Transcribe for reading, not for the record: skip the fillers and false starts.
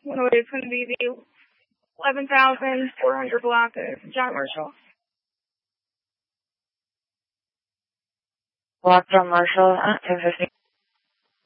It's going to be the 11,400 block of John Marshall. Block John Marshall at 10:15.